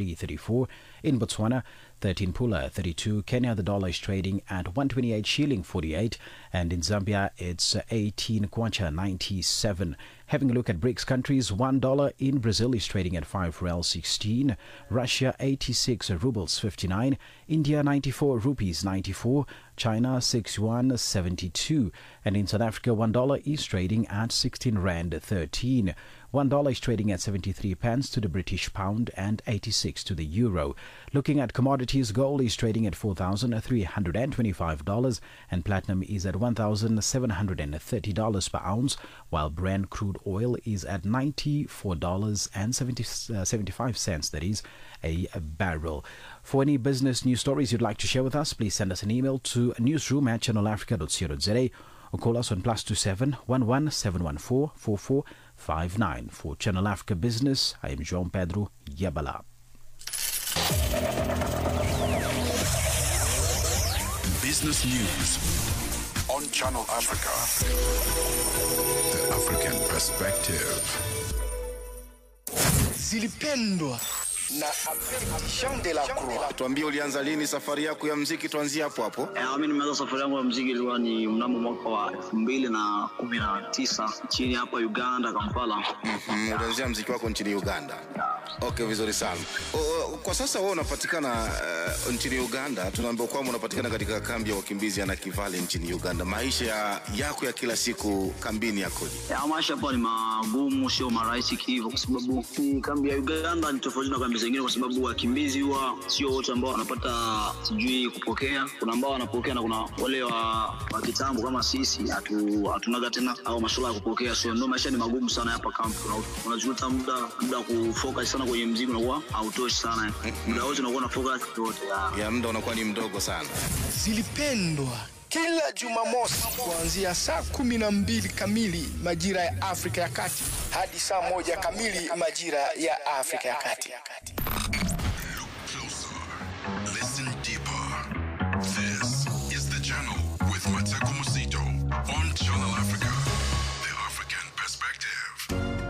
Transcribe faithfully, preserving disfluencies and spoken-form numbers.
three thirty-four. In Botswana, thirteen pula thirty-two. Kenya, the dollar is trading at one twenty-eight shilling forty-eight. And in Zambia, it's eighteen kwacha ninety-seven. Having a look at BRICS countries, one dollar in Brazil is trading at five real sixteen. Russia, eighty-six rubles fifty-nine. India, ninety-four rupees ninety-four. China, sixty-one seventy-two. And in South Africa, one dollar is trading at sixteen rand thirteen. One dollar is trading at seventy-three pence to the British pound and eighty-six to the euro. Looking at commodities, gold is trading at four thousand three hundred twenty-five dollars and platinum is at one thousand seven hundred thirty dollars per ounce, while Brent crude oil is at ninety-four dollars and seventy-five cents, that is, a barrel. For any business news stories you'd like to share with us, please send us an email to newsroom at channel africa dot co dot za or call us on plus two seven one one seven one four four four five nine. For Channel Africa Business, I am João Pedro Yabala. Business News on Channel Africa. The African Perspective. Zilipendwa na Jean de la Croix. Tuambie ulianza lini safari yako ya muziki, tuanzie hapo hapo. Eh, mimi nimeanza safari yangu ya muziki ilikuwa ni mnamo mwaka wa elfu mbili na kumi na tisa nchini hapa Uganda, Kampala. Mhm, ulianzia muziki wako nchini Uganda. Okay, vizuri sana. O, kwa sasa wewe unapatikana uh, nchini Uganda. Tunaambiwa kwamba unapatikana katika kambi ya wakimbizi ya Nakivale nchini Uganda. Maisha ya, yako ya kila siku kambini yakoje? Ya, maisha hapa ni magumu, sio marahisi hivyo, kwa sababu kambi ya Uganda ni tofauti na kambi zingine, kwa sababu wakimbizi huwa sio wote ambao wanapata sijui kupokea. Kuna ambao wanapokea na kuna wale wa, wa kitambo kama sisi hatu hatunaga tena au masuala ya kupokea. So ndio maisha ni magumu sana hapa kambi. Unajuta muda muda kufocus sana kwenye muziki unakuwa hautoshi sana. Muda wote unakuwa na focus yote ya, ya muda unakuwa ni mdogo sana. Zilipendwa kila Jumamosi kuanzia saa kumi na mbili kamili majira ya Afrika ya Kati hadi saa moja kamili majira ya Afrika ya Kati. Look closer. Listen deeper. This is The Channel with Mateko Musito on Channel